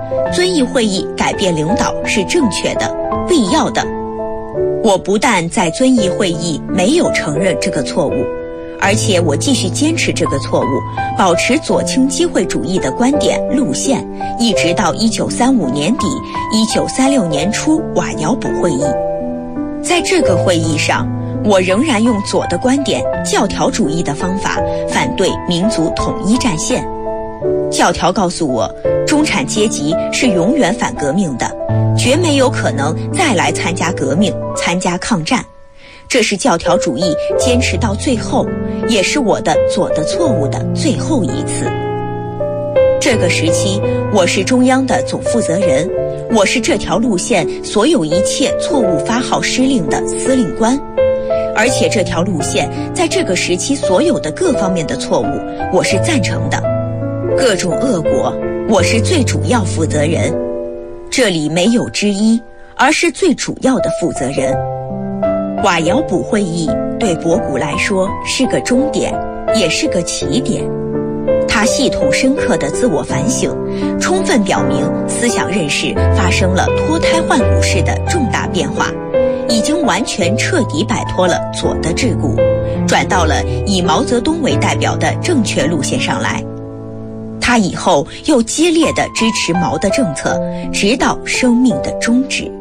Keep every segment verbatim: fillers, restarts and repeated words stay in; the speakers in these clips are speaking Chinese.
遵义会议改变领导是正确的、必要的。我不但在遵义会议没有承认这个错误，而且我继续坚持这个错误，保持左倾机会主义的观点路线，一直到一九三五年底、一九三六年初瓦窑堡会议。在这个会议上，我仍然用左的观点、教条主义的方法反对民族统一战线。教条告诉我，中产阶级是永远反革命的，绝没有可能再来参加革命、参加抗战。这是教条主义坚持到最后，也是我的左的错误的最后一次。这个时期，我是中央的总负责人，我是这条路线所有一切错误发号施令的司令官。而且这条路线在这个时期所有的各方面的错误，我是赞成的。各种恶果，我是最主要负责人。这里没有之一，而是最主要的负责人。瓦窑堡会议对博古来说是个终点，也是个起点。他系统深刻的自我反省，充分表明思想认识发生了脱胎换骨式的重大变化，已经完全彻底摆脱了左的桎梏，转到了以毛泽东为代表的正确路线上来。他以后又激烈地支持毛的政策，直到生命的终止。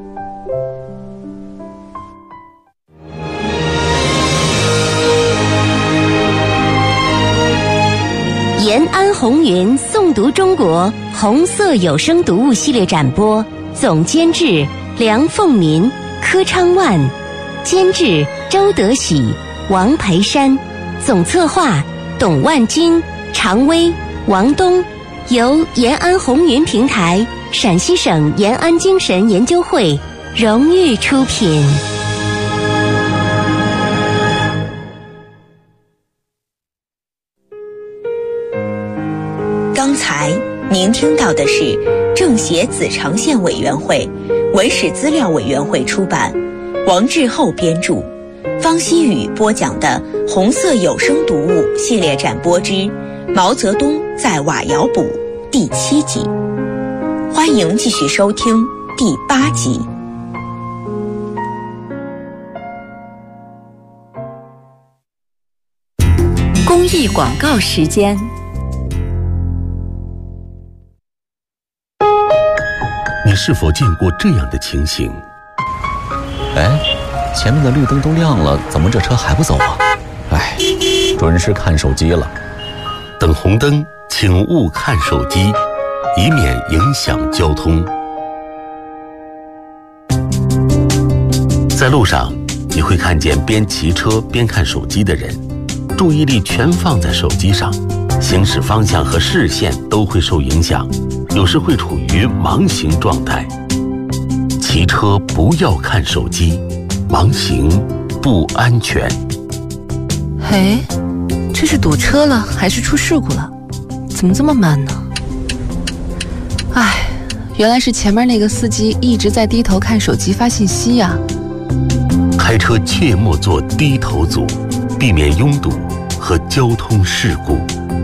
延安红云诵读中国红色有声读物系列展播，总监制梁凤民、柯昌万，监制周德喜、王培山，总策划董万金、常威、王东，由延安红云平台、陕西省延安精神研究会荣誉出品。 刚才您听到的是政协子长县委员会文史资料委员会出版，王志厚编著，方希宇播讲的红色有声读物系列展播之毛泽东在瓦窑堡第七集。欢迎继续收听第八集。 公益广告时间。 你是否见过这样的情形？ 哎，前面的绿灯都亮了，怎么这车还不走啊？哎，准是看手机了。 等红灯，请勿看手机，以免影响交通。在路上，你会看见边骑车边看手机的人，注意力全放在手机上，行驶方向和视线都会受影响，有时会处于盲行状态。骑车不要看手机，盲行不安全。 哎，这是堵车了还是出事故了？怎么这么慢呢？哎，原来是前面那个司机一直在低头看手机发信息呀。 开车切莫做低头族，避免拥堵和交通事故。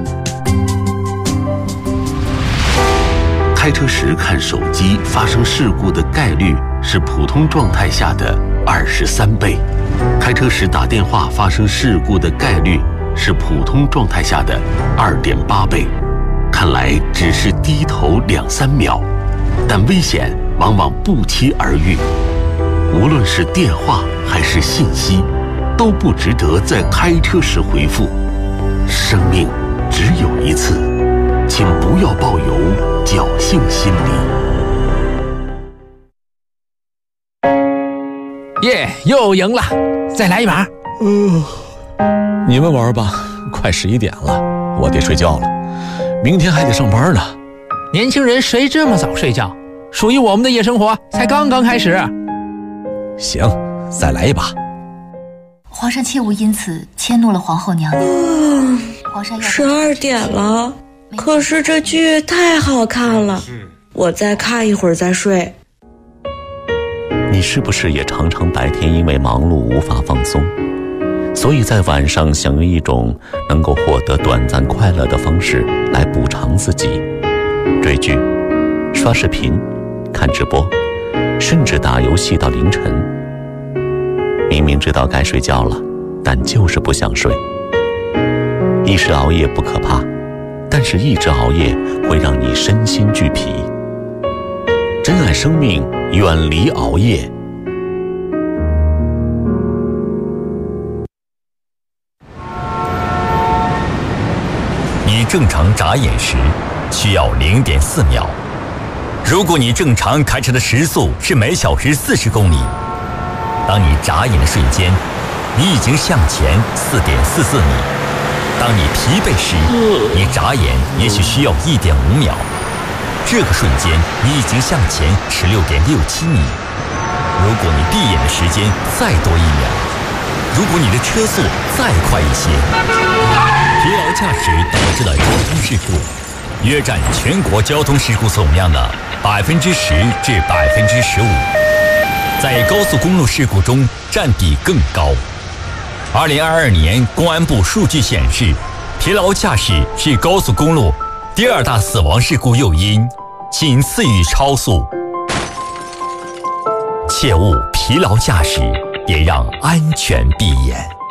开车时看手机发生事故的概率是普通状态下的二十三倍，开车时打电话发生事故的概率是普通状态下的二点八倍。看来只是低头两三秒，但危险往往不期而遇。无论是电话还是信息，都不值得在开车时回复。生命只有一次，请不要抱有侥幸心理。 耶，又赢了，再来一把。 嗯，你们玩吧，快十一点了，我得睡觉了，明天还得上班呢。 年轻人谁这么早睡觉？属于我们的夜生活才刚刚开始。 行，再来一把。 皇上切勿因此迁怒了皇后娘娘。 嗯， 皇上要十二点了，可是这剧太好看了，我再看一会儿再睡。 你是不是也常常白天因为忙碌无法放松，所以在晚上想用一种能够获得短暂快乐的方式来补偿自己？追剧、 刷视频、看直播，甚至打游戏到凌晨。明明知道该睡觉了，但就是不想睡。一时熬夜不可怕，但是一直熬夜会让你身心俱疲。珍爱生命，远离熬夜。 你正常眨眼时需要 零点四秒。如果你正常开车的时速是每小时四十公里，当你眨眼的瞬间，你已经向前 四点四四米。当你疲惫时，你眨眼也许需要 一点五秒。这个瞬间，你已经向前 十六点六七米。如果你闭眼的时间再多一秒，如果你的车速再快一些，疲劳驾驶导致的交通事故约占全国交通事故总量的百分之十至百分之十五，在高速公路事故中占比更高。二零二二年公安部数据显示，疲劳驾驶是高速公路第二大死亡事故诱因，仅次于超速。切勿疲劳驾驶，也让安全闭眼。